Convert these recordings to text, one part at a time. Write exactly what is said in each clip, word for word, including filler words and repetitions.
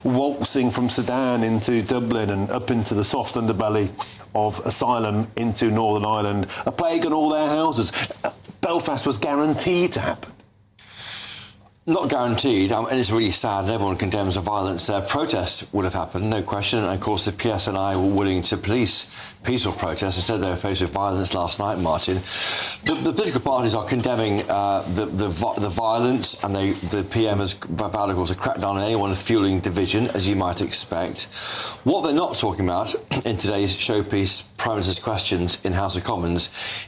waltzing from Sudan into Dublin and up into the soft underbelly of asylum into Northern Ireland, a plague on all their houses. Belfast was guaranteed to happen. Not guaranteed, and it's really sad, and everyone condemns the violence. Uh, protests would have happened, no question, and of course the P S N I were willing to police peaceful protests. Instead they were faced with violence last night, Martin. The, the political parties are condemning uh, the, the, the violence, and they, the P M has vowed, of course, to crack down on anyone fueling division, as you might expect. What they're not talking about in today's showpiece, Prime Minister's Questions in House of Commons,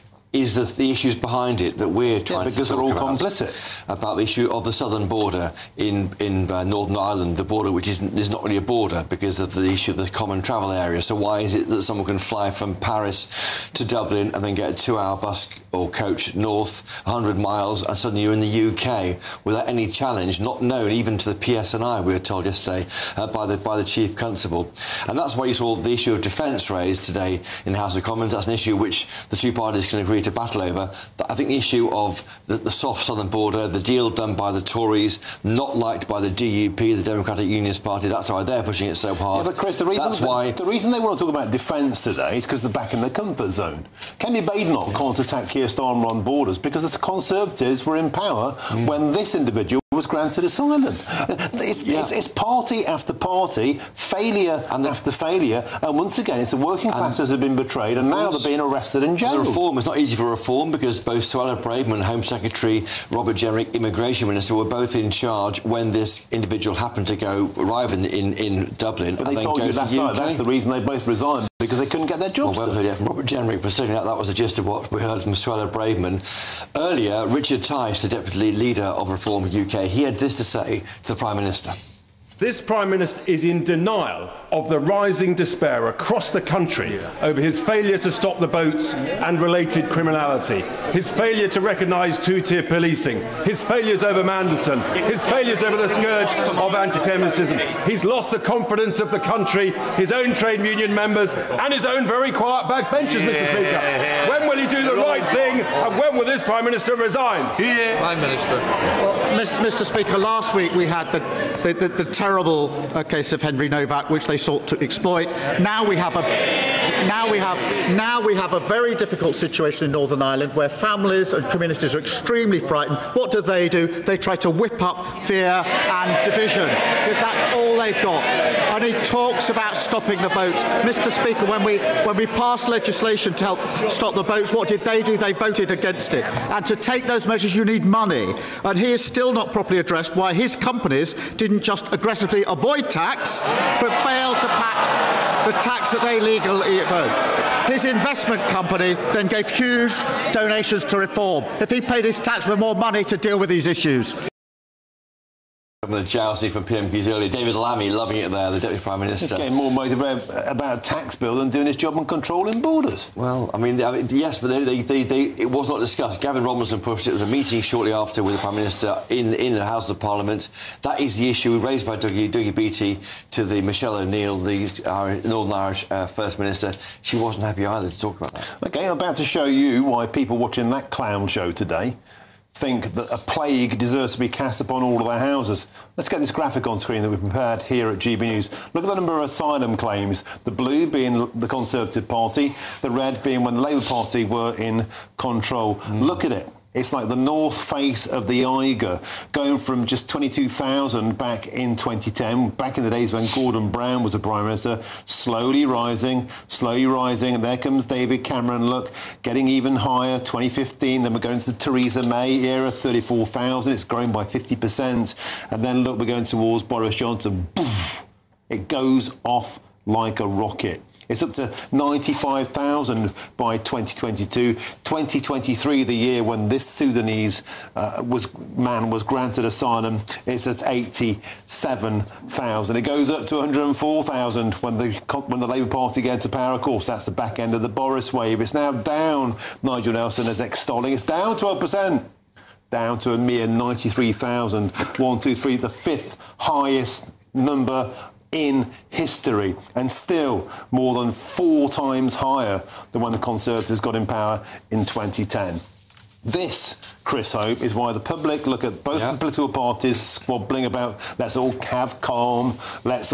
is the, the issues behind it that we're trying yeah, because to talk they're all about, complicit. About the issue of the southern border in in uh, Northern Ireland, the border which is, is not really a border because of the issue of the common travel area. So why is it that someone can fly from Paris to Dublin and then get a two-hour bus or coach north one hundred miles and suddenly you're in the U K without any challenge, not known even to the P S N I, we were told yesterday uh, by the by the Chief Constable. And that's why you saw the issue of defence raised today in the House of Commons. That's an issue which the two parties can agree to battle over. But I think the issue of the, the soft southern border, the deal done by the Tories, not liked by the D U P, the Democratic Unionist Party, that's why they're pushing it so hard. Yeah, but Chris, the reason, that's the, why... the reason they want to talk about defence today is because they're back in their comfort zone. Kenny Badenoch can't attack Keir Starmer on borders because the Conservatives were in power mm. when this individual was granted asylum. It's, yeah. it's, it's party after party, failure and after failure, and once again, it's the working classes have been betrayed, and now they're being arrested in jail. The reform is not easy for reform because both Suella Braverman, Home Secretary, Robert Jenrick, Immigration Minister, were both in charge when this individual happened to go arrive in in, in Dublin. But and they then told go you to that's, the right, that's the reason they both resigned, because they couldn't get their jobs well, done. Yeah, from Robert Jenrick, but certainly that, that was the gist of what we heard from Suella Braverman. Earlier, Richard Tice, the Deputy Leader of Reform U K, he had this to say to the Prime Minister. This Prime Minister is in denial of the rising despair across the country over his failure to stop the boats and related criminality, his failure to recognise two-tier policing, his failures over Mandelson, his failures over the scourge of anti-Semitism. He's lost the confidence of the country, his own trade union members and his own very quiet backbenchers, Mister Speaker. When will he do the right thing and when will this Prime Minister resign? Prime Minister. Well, Mister Speaker, last week we had the, the, the, the terrible uh, case of Henry Novak, which they sought to exploit. Now we have a now we have now we have a very difficult situation in Northern Ireland where families and communities are extremely frightened. What do they do? They try to whip up fear and division because that's all they've got. And he talks about stopping the boats. Mister Speaker, when we when we passed legislation to help stop the boats, what did they do? They voted against it. And to take those measures, you need money. And he is still not properly addressed why his companies didn't just aggressively avoid tax, but failed to tax the tax that they legally owe. His investment company then gave huge donations to reform. If he paid his tax with more money to deal with these issues. The jousting from P M Qs earlier. David Lammy loving it there, the Deputy Prime Minister. He's getting more motivated about a tax bill than doing his job on controlling borders. Well, I mean, I mean yes, but they, they, they, they, it was not discussed. Gavin Robinson pushed it. There was a meeting shortly after with the Prime Minister in, in the House of Parliament. That is the issue raised by Dougie, Dougie Beattie to the Michelle O'Neill, the uh, Northern Irish uh, First Minister. She wasn't happy either to talk about that. OK, I'm about to show you why people watching that clown show today think that a plague deserves to be cast upon all of their houses. Let's get this graphic on screen that we've prepared here at G B News. Look at the number of asylum claims, the blue being the Conservative Party, the red being when the Labour Party were in control. Mm. Look at it. It's like the north face of the Eiger, going from just twenty-two thousand back in twenty ten, back in the days when Gordon Brown was the Prime Minister, slowly rising, slowly rising, and there comes David Cameron, look, getting even higher, twenty fifteen, then we're going to the Theresa May era, thirty-four thousand, it's grown by fifty percent, and then look, we're going towards Boris Johnson, poof, it goes off like a rocket. It's up to ninety-five thousand by twenty twenty-two. twenty twenty-three, the year when this Sudanese uh, was, man was granted asylum, it's at eighty-seven thousand. It goes up to one hundred four thousand when the, when the Labour Party get into power. Of course, that's the back end of the Boris wave. It's now down, Nigel Nelson is extolling, it's down twelve percent. Down to a mere ninety-three thousand. One, two, three, the fifth highest number in history, and still more than four times higher than when the Conservatives got in power in twenty ten. This, Chris Hope, is why the public look at both yeah. the political parties squabbling about let's all have calm, let's